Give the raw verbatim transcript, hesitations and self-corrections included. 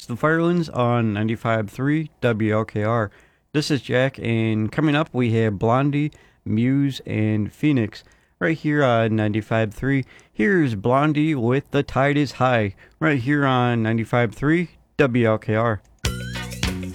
It's the Firelands on ninety-five point three W L K R. This is Jack, and coming up we have Blondie, Muse, and Phoenix right here on ninety-five point three. Here's Blondie with The Tide is High right here on ninety-five point three W L K R.